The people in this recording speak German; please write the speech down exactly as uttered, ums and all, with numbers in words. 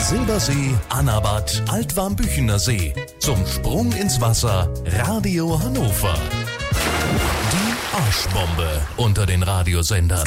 Silbersee, Anabat, Altwarmbüchener See. Zum Sprung ins Wasser Radio Hannover. Die Arschbombe unter den Radiosendern.